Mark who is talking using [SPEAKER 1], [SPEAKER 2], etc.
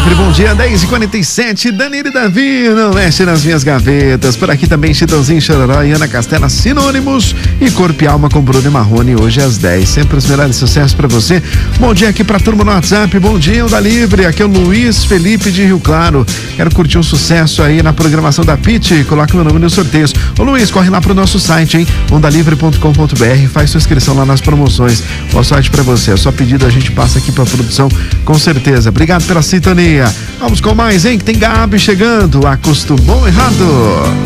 [SPEAKER 1] Livre, bom dia, 10h47, Danilo e Davi, não mexe nas minhas gavetas. Por aqui também Chitãozinho, Chororó e Ana Castela, sinônimos. E Corpo e Alma com Bruno e Marrone, hoje às 10. Sempre os melhores sucessos pra você. Bom dia aqui pra turma no WhatsApp, bom dia, Onda Livre. Aqui é o Luiz Felipe de Rio Claro. Quero curtir um sucesso aí na programação da Pitty. Coloca meu nome nos sorteios. Ô Luiz, corre lá pro nosso site, hein? ondalivre.com.br, faz sua inscrição lá nas promoções. Boa sorte pra você. É só pedido, a gente passa aqui pra produção, com certeza. Obrigado pela sintonia. Vamos com mais, hein? Que tem Gabi chegando. Acostumou errado.